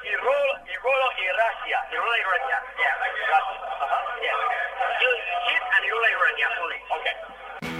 Irola Irasia. Yeah. Russia. Yeah. You hit and Irola Irasia fully. Okay.